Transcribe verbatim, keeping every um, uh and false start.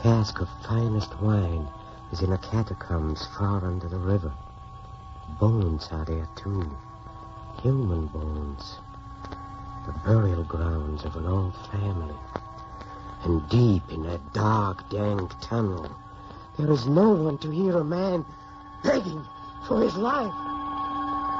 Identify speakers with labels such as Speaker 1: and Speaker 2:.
Speaker 1: cask of finest wine is in the catacombs far under the river. Bones are there, too. Human bones. The burial grounds of an old family. And deep in that dark, dank tunnel, there is no one to hear a man begging for his life.